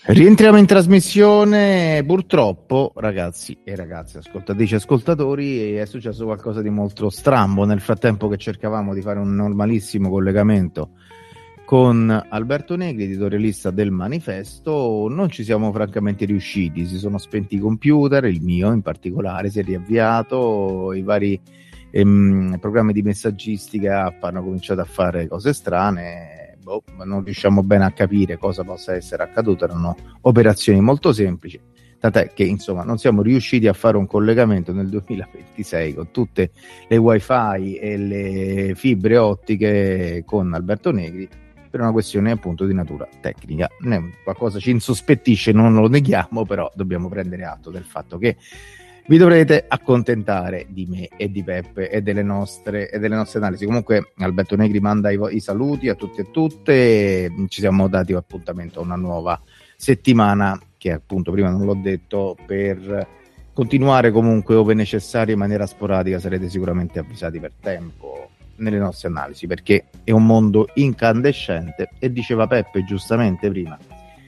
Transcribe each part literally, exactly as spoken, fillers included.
Rientriamo in trasmissione. Purtroppo, ragazzi e ragazze, ascoltatrici e ascoltatori, è successo qualcosa di molto strambo. Nel frattempo che cercavamo di fare un normalissimo collegamento con Alberto Negri, editorialista del Manifesto, non ci siamo francamente riusciti. Si sono spenti i computer, il mio in particolare si è riavviato, i vari ehm, programmi di messaggistica app hanno cominciato a fare cose strane. Boh, ma non riusciamo bene a capire cosa possa essere accaduto. Erano operazioni molto semplici, tant'è che insomma non siamo riusciti a fare un collegamento nel duemilaventisei con tutte le wifi e le fibre ottiche con Alberto Negri, per una questione appunto di natura tecnica. Qualcosa ci insospettisce, non lo neghiamo, però dobbiamo prendere atto del fatto che vi dovrete accontentare di me e di Peppe e delle nostre, e delle nostre analisi. Comunque Alberto Negri manda i, i saluti a tutti e tutte, e ci siamo dati appuntamento a una nuova settimana che appunto prima non l'ho detto, per continuare comunque ove necessario in maniera sporadica. Sarete sicuramente avvisati per tempo nelle nostre analisi, perché è un mondo incandescente. E diceva Peppe giustamente prima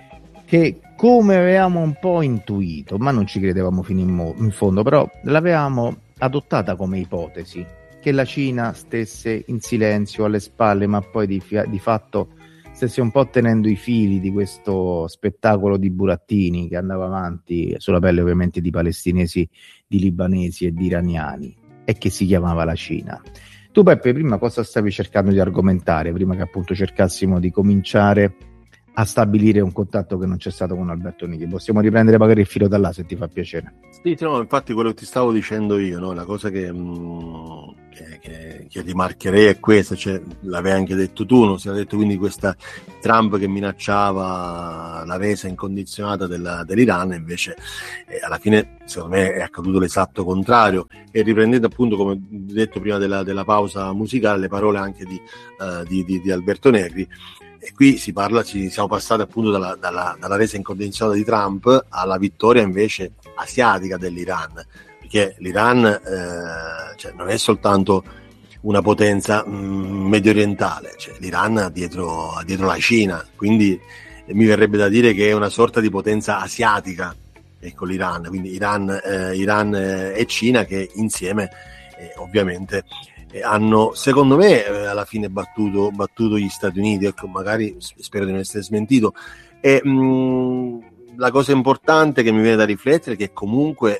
che, come avevamo un po' intuito, ma non ci credevamo fino in, mo- in fondo, però l'avevamo adottata come ipotesi, che la Cina stesse in silenzio alle spalle, ma poi di, fi- di fatto stesse un po' tenendo i fili di questo spettacolo di burattini che andava avanti sulla pelle ovviamente di palestinesi, di libanesi e di iraniani, e che si chiamava la Cina. Tu Peppe prima cosa stavi cercando di argomentare, prima che appunto cercassimo di cominciare a stabilire un contatto che non c'è stato con Alberto Negri? Possiamo riprendere magari il filo da là, se ti fa piacere. Sì, no, infatti quello che ti stavo dicendo io, no? La cosa che, mh, che, che, che rimarcherei è questa, cioè l'avevi anche detto tu, non si era detto, quindi questa Trump che minacciava la resa incondizionata della, dell'Iran, invece eh, alla fine secondo me è accaduto l'esatto contrario. E riprendendo appunto, come detto prima della, della pausa musicale, le parole anche di, uh, di, di, di Alberto Negri. E qui si parla, ci siamo passati appunto dalla, dalla, dalla resa incondizionata di Trump alla vittoria invece asiatica dell'Iran, perché l'Iran eh, cioè, non è soltanto una potenza mh, medio orientale, cioè, l'Iran ha dietro, ha dietro la Cina, quindi eh, mi verrebbe da dire che è una sorta di potenza asiatica, ecco, l'Iran, quindi Iran, eh, Iran eh, e Cina che insieme eh, ovviamente hanno, secondo me, eh, alla fine battuto, battuto gli Stati Uniti. Ecco, magari spero di non essere smentito. E mh, la cosa importante che mi viene da riflettere è che comunque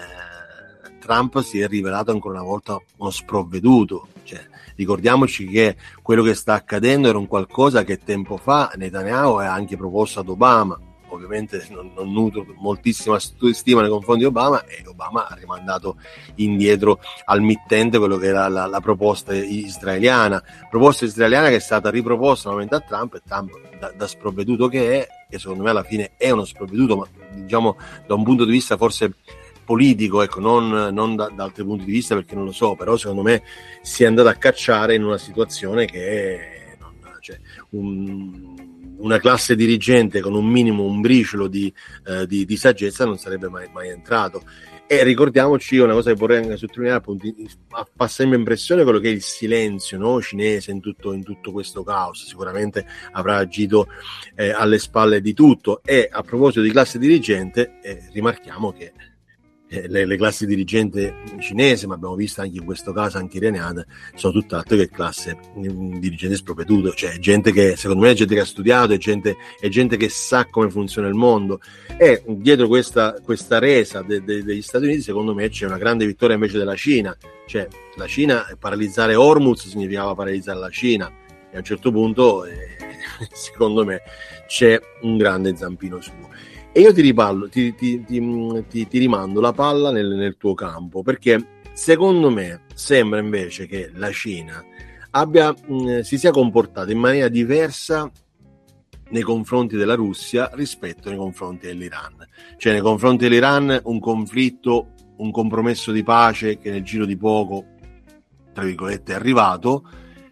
eh, Trump si è rivelato ancora una volta uno sprovveduto. Cioè, ricordiamoci che quello che sta accadendo era un qualcosa che tempo fa Netanyahu ha anche proposto ad Obama. Ovviamente non, non nutro moltissima stima nei confronti di Obama, e Obama ha rimandato indietro al mittente quello che era la, la proposta israeliana, proposta israeliana che è stata riproposta nuovamente a Trump, e Trump da, da sprovveduto che è, che secondo me alla fine è uno sprovveduto, ma diciamo da un punto di vista forse politico, ecco, non, non da, da altri punti di vista, perché non lo so, però secondo me si è andato a cacciare in una situazione che è, non, cioè, un una classe dirigente con un minimo, un briciolo di, eh, di, di saggezza non sarebbe mai, mai entrato. E ricordiamoci una cosa che vorrei anche sottolineare, appunto, passa in impressione quello che è il silenzio, no, cinese in tutto, in tutto questo caos. Sicuramente avrà agito eh, alle spalle di tutto. E a proposito di classe dirigente, eh, rimarchiamo che eh, le, le classi dirigenti cinese, ma abbiamo visto anche in questo caso anche iraniana, sono tutt'altro che classe mh, dirigente sprovveduto, cioè gente che secondo me è gente che ha studiato, è gente, è gente che sa come funziona il mondo. E dietro questa, questa resa de, de, degli Stati Uniti secondo me c'è una grande vittoria invece della Cina. Cioè la Cina, paralizzare Hormuz significava paralizzare la Cina, e a un certo punto eh, secondo me c'è un grande zampino suo. E io ti ripallo, ti, ti, ti, ti, ti rimando la palla nel, nel tuo campo, perché secondo me sembra invece che la Cina abbia, mh, si sia comportata in maniera diversa nei confronti della Russia rispetto nei confronti dell'Iran. Cioè nei confronti dell'Iran un conflitto, un compromesso di pace che nel giro di poco, tra virgolette, è arrivato.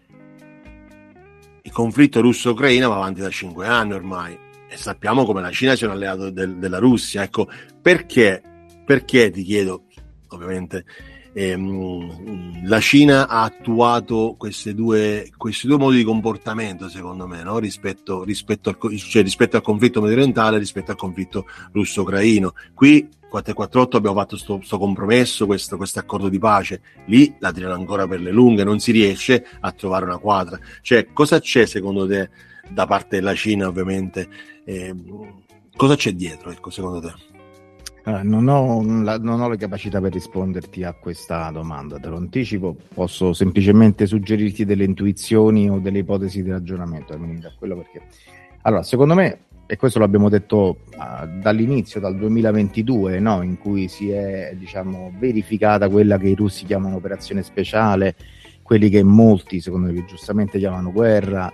Il conflitto russo-ucraina va avanti da cinque anni ormai. E sappiamo come la Cina sia un alleato del, della Russia. Ecco, perché, perché ti chiedo, ovviamente, ehm, la Cina ha attuato queste due, questi due modi di comportamento, secondo me, no? rispetto, rispetto, al, cioè, rispetto al conflitto mediorientale, rispetto al conflitto russo-ucraino. Qui quattrocentoquarantotto abbiamo fatto questo compromesso, questo accordo di pace, lì la tirano ancora per le lunghe, non si riesce a trovare una quadra. Cioè, cosa c'è secondo te da parte della Cina, ovviamente? Eh, cosa c'è dietro, ecco, secondo te? Eh, non ho, la, non ho le capacità per risponderti a questa domanda, te lo anticipo, posso semplicemente suggerirti delle intuizioni o delle ipotesi di ragionamento, da quello perché... Allora, secondo me, e questo l'abbiamo detto uh, dall'inizio, dal duemilaventidue, no? In cui si è, diciamo, verificata quella che i russi chiamano operazione speciale, quelli che molti, secondo me, giustamente chiamano guerra,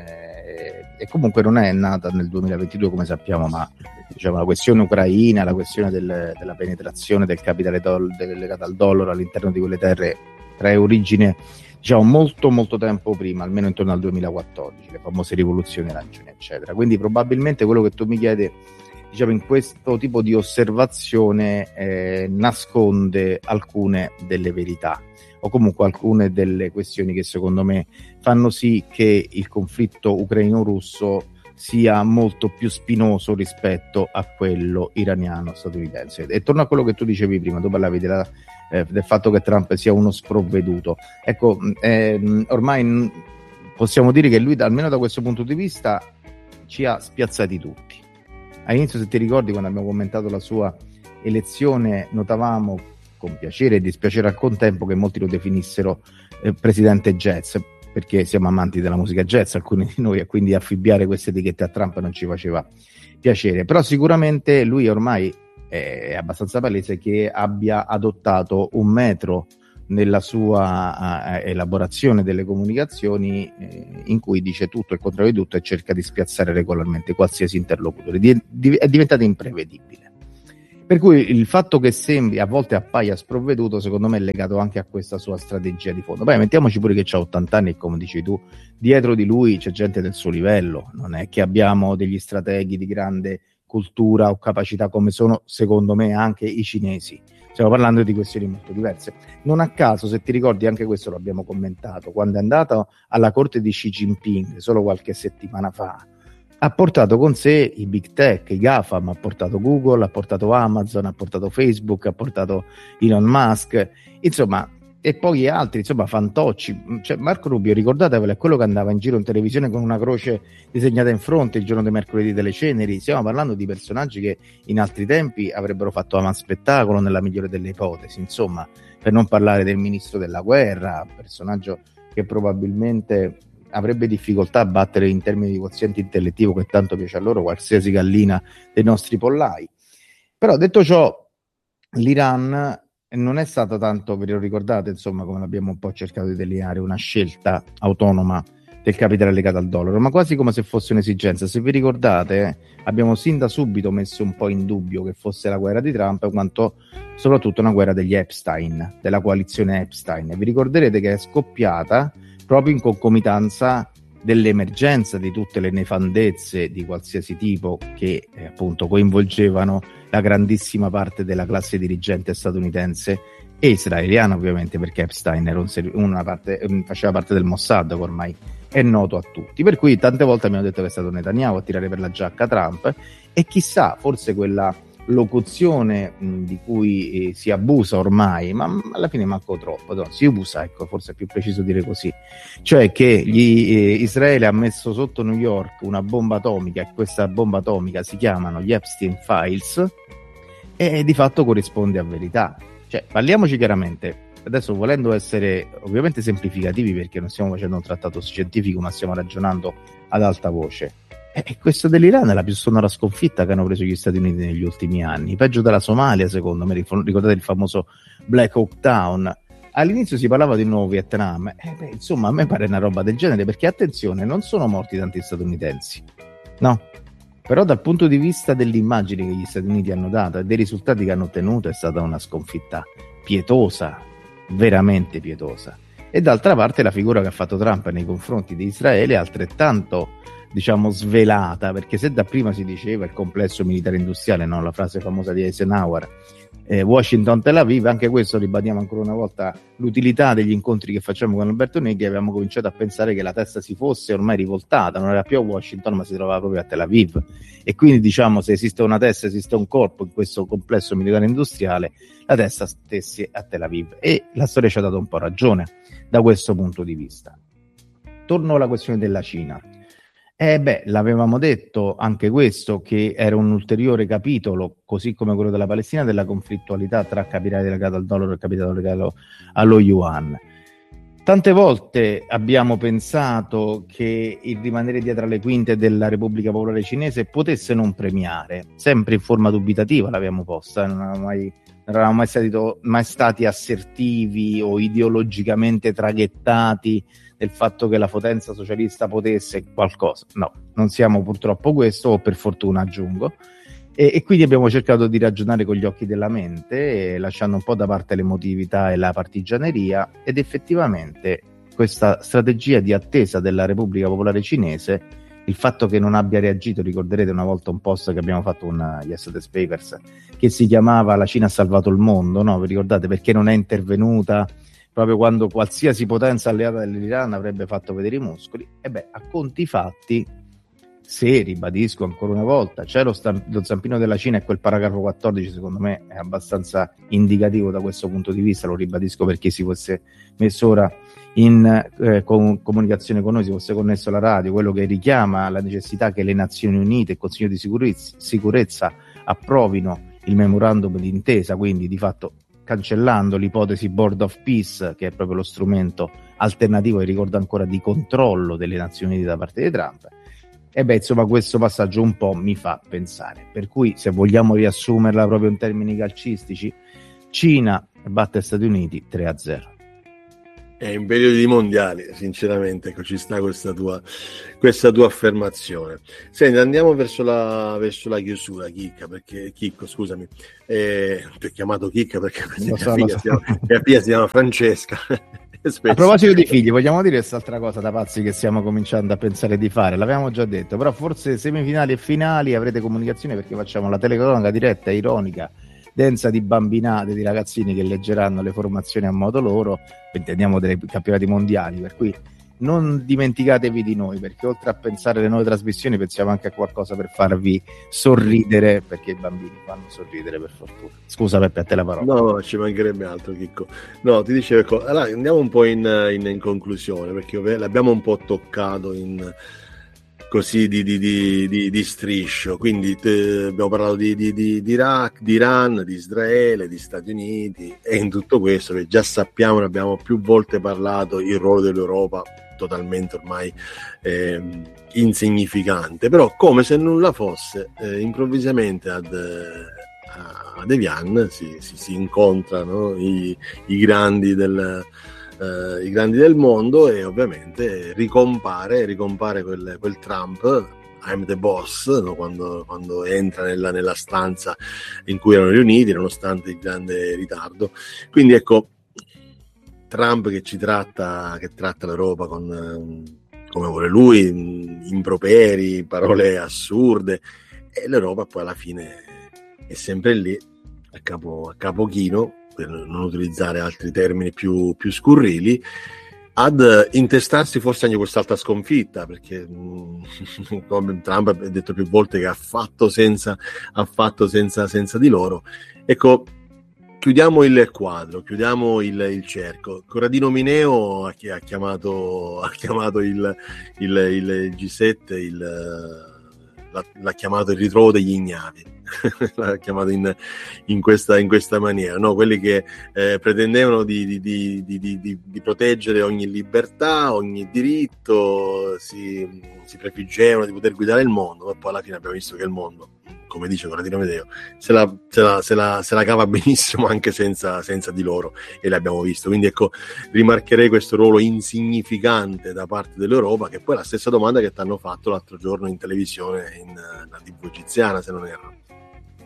eh, e comunque non è nata nel duemilaventidue, come sappiamo, ma diciamo, la questione ucraina, la questione del, della penetrazione del capitale doll- legato al dollaro all'interno di quelle terre trae origine, diciamo, molto molto tempo prima, almeno intorno al duemilaquattordici, le famose rivoluzioni arancioni, eccetera. Quindi probabilmente quello che tu mi chiedi, diciamo, in questo tipo di osservazione eh, nasconde alcune delle verità, o comunque alcune delle questioni che secondo me fanno sì che il conflitto ucraino-russo sia molto più spinoso rispetto a quello iraniano-statunitense. E torno a quello che tu dicevi prima, tu parlavi della, eh, del fatto che Trump sia uno sprovveduto. Ecco, ehm, ormai possiamo dire che lui, almeno da questo punto di vista, ci ha spiazzati tutti. All'inizio, se ti ricordi, quando abbiamo commentato la sua elezione, notavamo con piacere e dispiacere al contempo che molti lo definissero eh, presidente jazz, perché siamo amanti della musica jazz, alcuni di noi, e quindi affibbiare queste etichette a Trump non ci faceva piacere. Però sicuramente lui ormai è abbastanza palese che abbia adottato un metro nella sua uh, elaborazione delle comunicazioni eh, in cui dice tutto il contrario di tutto e cerca di spiazzare regolarmente qualsiasi interlocutore. Di, di, è diventato imprevedibile. Per cui il fatto che sembri a volte appaia sprovveduto, secondo me è legato anche a questa sua strategia di fondo. Poi mettiamoci pure che c'ha ottanta anni e, come dici tu, dietro di lui c'è gente del suo livello, non è che abbiamo degli strateghi di grande cultura o capacità come sono, secondo me, anche i cinesi. Stiamo parlando di questioni molto diverse. Non a caso, se ti ricordi, anche questo lo abbiamo commentato, quando è andato alla corte di Xi Jinping solo qualche settimana fa, ha portato con sé i big tech, i GAFAM, ha portato Google, ha portato Amazon, ha portato Facebook, ha portato Elon Musk, insomma, e poi altri, insomma, fantocci. Cioè, Marco Rubio, ricordatevelo, è quello che andava in giro in televisione con una croce disegnata in fronte il giorno di mercoledì delle ceneri. Stiamo parlando di personaggi che in altri tempi avrebbero fatto avanti spettacolo nella migliore delle ipotesi, insomma, per non parlare del ministro della guerra, personaggio che probabilmente avrebbe difficoltà a battere in termini di quoziente intellettivo, che tanto piace a loro, qualsiasi gallina dei nostri pollai. Però detto ciò, l'Iran non è stata tanto, ve lo ricordate, insomma, come l'abbiamo un po' cercato di delineare, una scelta autonoma del capitale legato al dollaro, ma quasi come se fosse un'esigenza. Se vi ricordate, eh, abbiamo sin da subito messo un po' in dubbio che fosse la guerra di Trump, quanto soprattutto una guerra degli Epstein, della coalizione Epstein. E vi ricorderete che è scoppiata proprio in concomitanza dell'emergenza di tutte le nefandezze di qualsiasi tipo che eh, appunto coinvolgevano la grandissima parte della classe dirigente statunitense e israeliana, ovviamente, perché Epstein era un ser- una parte, faceva parte del Mossad, che ormai è noto a tutti. Per cui tante volte abbiamo detto che è stato Netanyahu a tirare per la giacca Trump, e chissà, forse quella locuzione mh, di cui eh, si abusa ormai, ma alla fine manco troppo, no? Si usa, ecco, forse è più preciso dire così, cioè che gli, eh, Israele ha messo sotto New York una bomba atomica, e questa bomba atomica si chiamano gli Epstein Files, e di fatto corrisponde a verità. Cioè, parliamoci chiaramente, adesso, volendo essere ovviamente semplificativi, perché non stiamo facendo un trattato scientifico ma stiamo ragionando ad alta voce. E questo dell'Iran è la più sonora sconfitta che hanno preso gli Stati Uniti negli ultimi anni, peggio della Somalia, secondo me. Ricordate il famoso Black Hawk Down? All'inizio si parlava di nuovo Vietnam, eh, beh, insomma, a me pare una roba del genere, perché attenzione, non sono morti tanti statunitensi, no, però dal punto di vista dell'immagine che gli Stati Uniti hanno dato e dei risultati che hanno ottenuto è stata una sconfitta pietosa, veramente pietosa. E d'altra parte la figura che ha fatto Trump nei confronti di Israele è altrettanto diciamo svelata, perché se da prima si diceva il complesso militare industriale, no? La frase famosa di Eisenhower, eh, Washington Tel Aviv, anche questo ribadiamo ancora una volta l'utilità degli incontri che facciamo con Alberto Negri. Avevamo cominciato a pensare che la testa si fosse ormai rivoltata, non era più a Washington ma si trovava proprio a Tel Aviv, e quindi diciamo se esiste una testa, esiste un corpo in questo complesso militare industriale, la testa stesse a Tel Aviv, e la storia ci ha dato un po' ragione da questo punto di vista. Torno alla questione della Cina. Eh beh, l'avevamo detto anche questo, che era un ulteriore capitolo, così come quello della Palestina, della conflittualità tra capitale legato al dollaro e capitale legato allo yuan. Tante volte abbiamo pensato che il rimanere dietro le quinte della Repubblica Popolare Cinese potesse non premiare, sempre in forma dubitativa l'abbiamo posta, non eravamo mai, non eravamo mai stati, mai stati assertivi o ideologicamente traghettati del fatto che la potenza socialista potesse qualcosa. No, non siamo purtroppo questo, o per fortuna aggiungo, e, e quindi abbiamo cercato di ragionare con gli occhi della mente, eh, lasciando un po' da parte l'emotività e la partigianeria, ed effettivamente questa strategia di attesa della Repubblica Popolare Cinese, il fatto che non abbia reagito, ricorderete una volta un post che abbiamo fatto con gli Yesterday's Papers che si chiamava "La Cina ha salvato il mondo", no? Vi ricordate? Perché non è intervenuta proprio quando qualsiasi potenza alleata dell'Iran avrebbe fatto vedere i muscoli. E beh, a conti fatti, se, ribadisco ancora una volta, c'è lo, stamp- lo zampino della Cina, e quel paragrafo quattordici secondo me è abbastanza indicativo da questo punto di vista, lo ribadisco perché si fosse messo ora in eh, com- comunicazione con noi, si fosse connesso alla radio, quello che richiama la necessità che le Nazioni Unite e il Consiglio di sicurezza, sicurezza approvino il memorandum di intesa, quindi di fatto cancellando l'ipotesi Board of Peace, che è proprio lo strumento alternativo, e ricordo ancora, di controllo delle Nazioni Unite da parte di Trump. E beh, insomma, questo passaggio un po' mi fa pensare. Per cui, se vogliamo riassumerla proprio in termini calcistici, Cina batte Stati Uniti tre a zero. È in periodi di mondiali, sinceramente, ecco, ci sta questa tua, questa tua affermazione. Senti, andiamo verso la, verso la chiusura, Chicca, perché Chicco, scusami, eh, ti ho chiamato Chicca perché mia, so, figlia, so. si chiama, mia figlia si chiama Francesca. A proposito di figli, vogliamo dire quest'altra cosa da pazzi che stiamo cominciando a pensare di fare? L'avevamo già detto, però forse semifinali e finali avrete comunicazione, perché facciamo la telecronaca diretta, ironica, densa di bambinate, di ragazzini che leggeranno le formazioni a modo loro, intendiamo dei campionati mondiali, per cui non dimenticatevi di noi, perché oltre a pensare alle nuove trasmissioni pensiamo anche a qualcosa per farvi sorridere, perché i bambini fanno sorridere, per fortuna. Scusa Peppe, a te la parola. No, ci mancherebbe altro, Chicco. No, ti dicevo, ecco, allora andiamo un po' in, in, in conclusione, perché l'abbiamo un po' toccato in così di, di, di, di, di striscio, quindi te, abbiamo parlato di, di, di, di Iraq, di Iran, di Israele, di Stati Uniti, e in tutto questo, che già sappiamo, ne abbiamo più volte parlato, il ruolo dell'Europa totalmente ormai eh, insignificante, però come se nulla fosse, eh, improvvisamente ad, eh, ad Evian si, si, si incontrano i, i grandi del Uh, i grandi del mondo, e ovviamente ricompare ricompare quel, quel Trump, I'm the boss, no? quando, quando entra nella, nella stanza in cui erano riuniti nonostante il grande ritardo. Quindi ecco, Trump che ci tratta che tratta l'Europa con um, come vuole lui, improperi, parole assurde, e l'Europa poi alla fine è sempre lì a capo, a capo chino, per non utilizzare altri termini più, più scurrili, ad intestarsi forse anche quest'altra sconfitta, perché come Trump ha detto più volte che ha fatto senza, ha fatto senza, senza di loro. Ecco, chiudiamo il quadro, chiudiamo il, il cerco. Corradino Mineo ha, ha chiamato, ha chiamato il, il, il G sette, il, l'ha, l'ha chiamato il ritrovo degli ignavi. L'ha chiamato in, in, questa, in questa maniera, no? Quelli che eh, pretendevano di, di, di, di, di, di proteggere ogni libertà, ogni diritto, si, si prefiggevano di poter guidare il mondo, ma poi alla fine abbiamo visto che il mondo, come dice Corradino Medeo, se la, se la, se la, se la cava benissimo anche senza, senza di loro, e l'abbiamo visto. Quindi ecco, rimarcherei questo ruolo insignificante da parte dell'Europa, che poi è la stessa domanda che ti hanno fatto l'altro giorno in televisione, in la tivù egiziana, se non erro.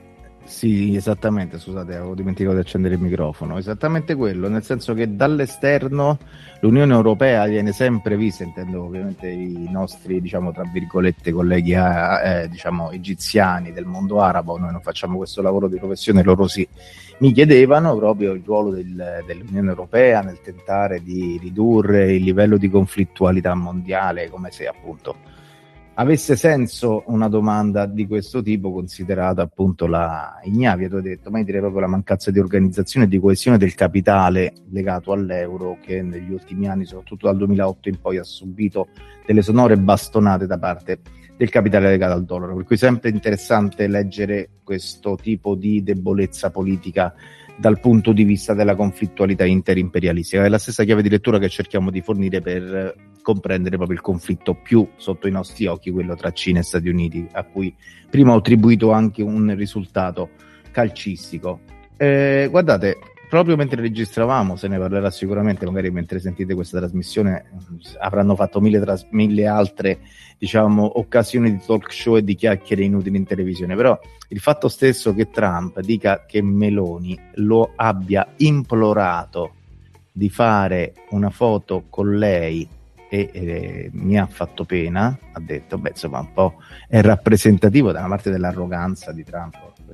Sì, esattamente, scusate, avevo dimenticato di accendere il microfono. Esattamente quello, nel senso che dall'esterno l'Unione Europea viene sempre vista, intendo ovviamente i nostri, diciamo, tra virgolette, colleghi eh, diciamo, egiziani del mondo arabo, noi non facciamo questo lavoro di professione, loro sì. Mi chiedevano proprio il ruolo del, dell'Unione Europea nel tentare di ridurre il livello di conflittualità mondiale, come se appunto avesse senso una domanda di questo tipo, considerata appunto la ignavia, tu hai detto, ma io direi proprio la mancanza di organizzazione e di coesione del capitale legato all'euro, che negli ultimi anni, soprattutto dal duemilaotto in poi, ha subito delle sonore bastonate da parte del capitale legato al dollaro, per cui è sempre interessante leggere questo tipo di debolezza politica dal punto di vista della conflittualità interimperialistica. È la stessa chiave di lettura che cerchiamo di fornire per comprendere proprio il conflitto più sotto i nostri occhi, quello tra Cina e Stati Uniti, a cui prima ho attribuito anche un risultato calcistico. Eh, guardate, proprio mentre registravamo, se ne parlerà sicuramente, magari mentre sentite questa trasmissione avranno fatto mille, tras- mille altre, diciamo, occasioni di talk show e di chiacchiere inutili in televisione, però il fatto stesso che Trump dica che Meloni lo abbia implorato di fare una foto con lei e eh, mi ha fatto pena, ha detto, beh, insomma, un po' è rappresentativo da una parte dell'arroganza di Trump.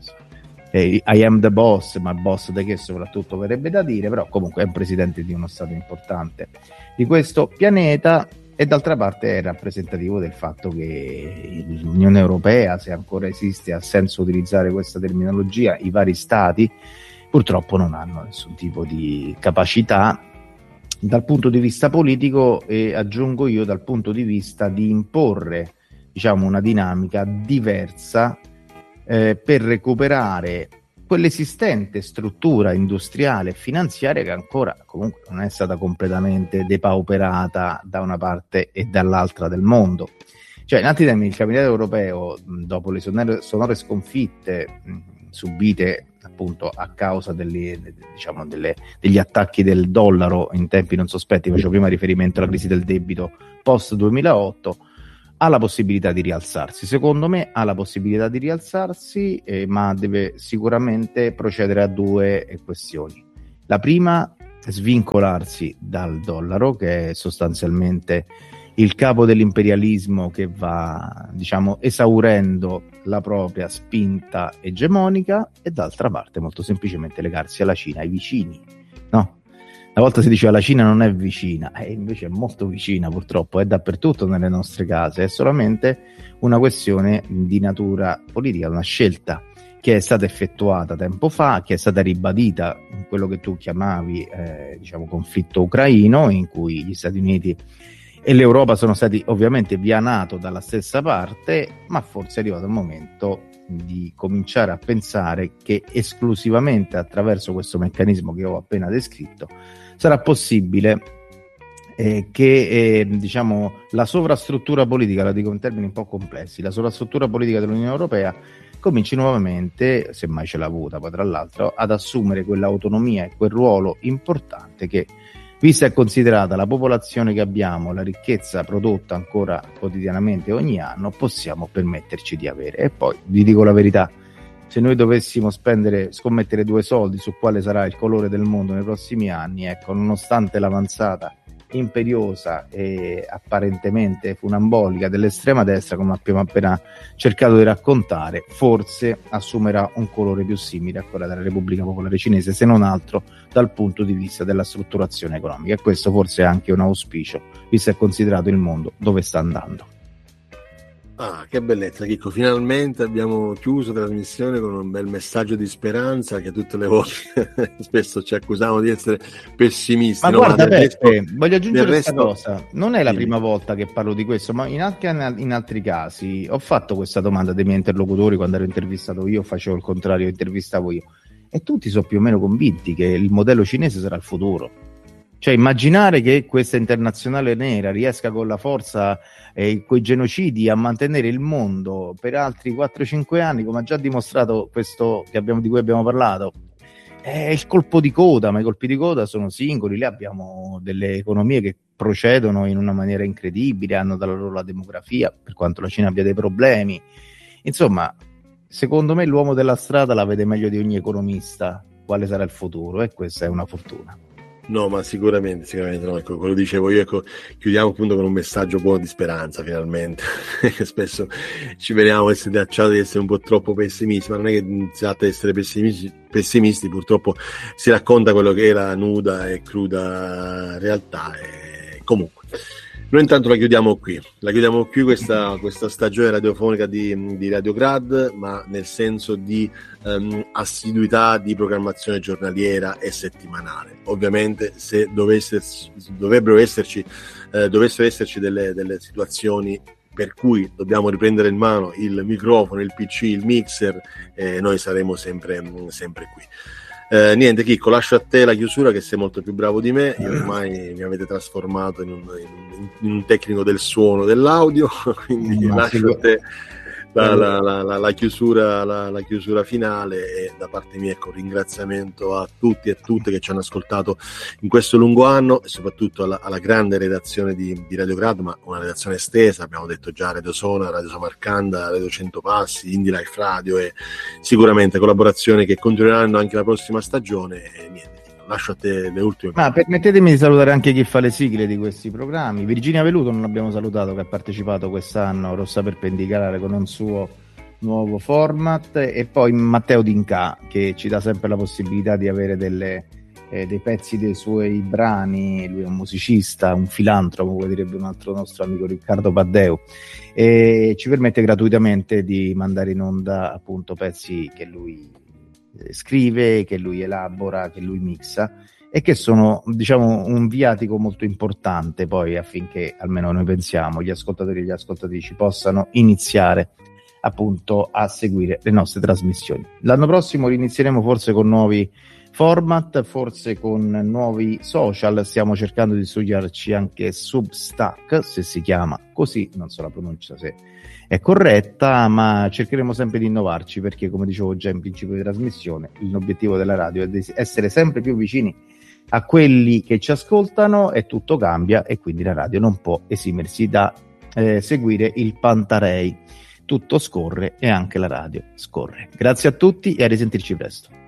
Eh, I am the boss, ma boss da che soprattutto verrebbe da dire, però comunque è un presidente di uno stato importante di questo pianeta, e d'altra parte è rappresentativo del fatto che l'Unione Europea, se ancora esiste, ha senso utilizzare questa terminologia, i vari stati purtroppo non hanno nessun tipo di capacità dal punto di vista politico, e aggiungo io dal punto di vista di imporre, diciamo, una dinamica diversa eh, per recuperare quell'esistente struttura industriale e finanziaria che ancora comunque non è stata completamente depauperata da una parte e dall'altra del mondo. Cioè, in altri termini, il capitale europeo, dopo le sonore, sonore sconfitte mh, subite appunto a causa delle, diciamo, delle, degli attacchi del dollaro in tempi non sospetti, facevo prima riferimento alla crisi del debito post duemilaotto, ha la possibilità di rialzarsi. Secondo me ha la possibilità di rialzarsi, eh, ma deve sicuramente procedere a due eh, questioni. La prima è svincolarsi dal dollaro, che è sostanzialmente il capo dell'imperialismo che va, diciamo, esaurendo la propria spinta egemonica, e d'altra parte molto semplicemente legarsi alla Cina, ai vicini, no? Una volta si diceva la Cina non è vicina, e invece è molto vicina, purtroppo, è dappertutto nelle nostre case, è solamente una questione di natura politica, una scelta che è stata effettuata tempo fa, che è stata ribadita in quello che tu chiamavi, eh, diciamo, conflitto ucraino, in cui gli Stati Uniti e l'Europa sono stati ovviamente via NATO dalla stessa parte, ma forse è arrivato il momento di cominciare a pensare che esclusivamente attraverso questo meccanismo che ho appena descritto sarà possibile eh, che eh, diciamo la sovrastruttura politica, la dico in termini un po' complessi, la sovrastruttura politica dell'Unione Europea cominci nuovamente, semmai ce l'ha avuta poi tra l'altro, ad assumere quell'autonomia e quel ruolo importante che, vista e considerata la popolazione che abbiamo, la ricchezza prodotta ancora quotidianamente ogni anno, possiamo permetterci di avere. E poi vi dico la verità, se noi dovessimo spendere, scommettere due soldi su quale sarà il colore del mondo nei prossimi anni, ecco, nonostante l'avanzata imperiosa e apparentemente funambolica dell'estrema destra, come abbiamo appena cercato di raccontare, forse assumerà un colore più simile a quella della Repubblica Popolare Cinese, se non altro dal punto di vista della strutturazione economica, e questo forse è anche un auspicio, visto e considerato il mondo dove sta andando. Ah, che bellezza, Chicco, finalmente abbiamo chiuso la trasmissione con un bel messaggio di speranza, che tutte le volte spesso ci accusavano di essere pessimisti. Ma no? guarda, ma Peppe, resto, voglio aggiungere questa resto... cosa, non è la Dimmi. prima volta che parlo di questo, ma in, anche in altri casi ho fatto questa domanda dei miei interlocutori quando ero intervistato io, facevo il contrario, intervistavo io, e tutti sono più o meno convinti che il modello cinese sarà il futuro. Cioè, immaginare che questa internazionale nera riesca con la forza e coi genocidi a mantenere il mondo per altri quattro cinque anni, come ha già dimostrato questo che abbiamo, di cui abbiamo parlato, è il colpo di coda, ma i colpi di coda sono singoli. Lì abbiamo delle economie che procedono in una maniera incredibile, hanno dalla loro la demografia, per quanto la Cina abbia dei problemi. Insomma, secondo me l'uomo della strada la vede meglio di ogni economista quale sarà il futuro, e questa è una fortuna. No, ma sicuramente, sicuramente no. Ecco, quello dicevo io, ecco, chiudiamo appunto con un messaggio buono di speranza, finalmente. Spesso ci veniamo essere tacciati di essere un po' troppo pessimisti, ma non è che si tratta di essere pessimisti, pessimisti, purtroppo si racconta quello che è la nuda e cruda realtà, e comunque. Noi intanto la chiudiamo qui, la chiudiamo qui questa, questa stagione radiofonica di, di Radiograd, ma nel senso di um, assiduità di programmazione giornaliera e settimanale. Ovviamente se dovesse, dovrebbero esserci, eh, dovessero esserci delle, delle situazioni per cui dobbiamo riprendere in mano il microfono, il P C, il mixer, eh, noi saremo sempre, sempre qui. Eh, niente Chicco, lascio a te la chiusura, che sei molto più bravo di me. Io ormai mi avete trasformato in un, in, in un tecnico del suono, dell'audio, quindi Ma lascio a te la, la, la, la, la, chiusura, la, la chiusura finale, e da parte mia ecco, un ringraziamento a tutti e tutte che ci hanno ascoltato in questo lungo anno, e soprattutto alla, alla grande redazione di, di Radiograd, ma una redazione estesa, abbiamo detto già, Radio Sona, Radio Samarcanda, Radio Cento Passi, Indie Life Radio, e sicuramente collaborazioni che continueranno anche la prossima stagione. E niente, lascio a te le ultime Ma permettetemi di salutare anche chi fa le sigle di questi programmi. Virginia Veluto non abbiamo salutato, che ha partecipato quest'anno, Rossa Perpendicolare, con un suo nuovo format, e poi Matteo D'Inca, che ci dà sempre la possibilità di avere delle, eh, dei pezzi dei suoi brani. Lui è un musicista, un filantropo, come direbbe un altro nostro amico Riccardo Paddeu, e ci permette gratuitamente di mandare in onda appunto pezzi che lui scrive, che lui elabora, che lui mixa, e che sono, diciamo, un viatico molto importante poi affinché, almeno noi pensiamo, gli ascoltatori e gli ascoltatrici possano iniziare appunto a seguire le nostre trasmissioni. L'anno prossimo inizieremo forse con nuovi format, forse con nuovi social. Stiamo cercando di studiarci anche Substack, se si chiama così, non so la pronuncia se è corretta, ma cercheremo sempre di innovarci, perché, come dicevo già in principio di trasmissione, l'obiettivo della radio è di essere sempre più vicini a quelli che ci ascoltano, e tutto cambia, e quindi la radio non può esimersi da eh, seguire il Pantarei. Tutto scorre e anche la radio scorre. Grazie a tutti e a risentirci presto.